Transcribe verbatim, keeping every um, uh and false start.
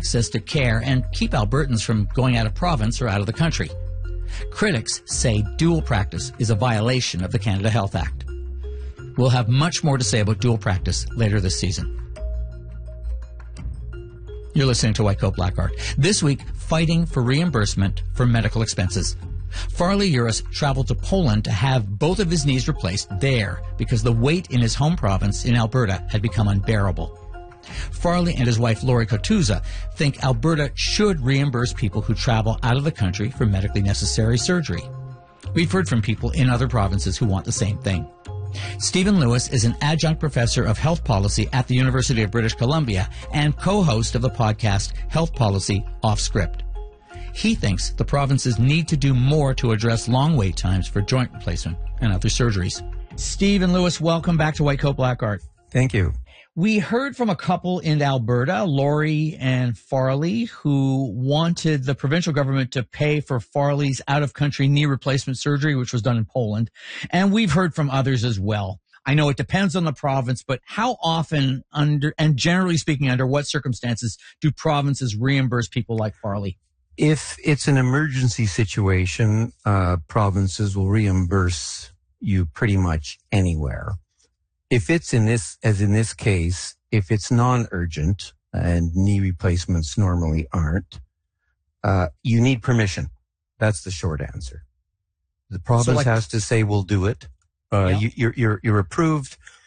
access to care and keep Albertans from going out of province or out of the country. Critics say dual practice is a violation of the Canada Health Act. We'll have much more to say about dual practice later this season. You're listening to White Coat Black Art. This week, fighting for reimbursement for medical expenses. Farley Uris traveled to Poland to have both of his knees replaced there because the wait in his home province in Alberta had become unbearable. Farley and his wife Lori Kotuza think Alberta should reimburse people who travel out of the country for medically necessary surgery. We've heard from people in other provinces who want the same thing. Stephen Lewis is an adjunct professor of health policy at the University of British Columbia and co-host of the podcast Health Policy Off Script. He thinks the provinces need to do more to address long wait times for joint replacement and other surgeries. Stephen Lewis, welcome back to White Coat Black Art. Thank you. We heard from a couple in Alberta, Lori and Farley, who wanted the provincial government to pay for Farley's out-of-country knee replacement surgery, which was done in Poland. And we've heard from others as well. I know it depends on the province, but how often under, and generally speaking, under what circumstances do provinces reimburse people like Farley? If it's an emergency situation, uh, provinces will reimburse you pretty much anywhere. If it's in this, as in this case, if it's non-urgent, and knee replacements normally aren't, uh, you need permission. That's the short answer. The province so like, has to say, we'll do it. Uh, yeah. you, you're, you're, you're approved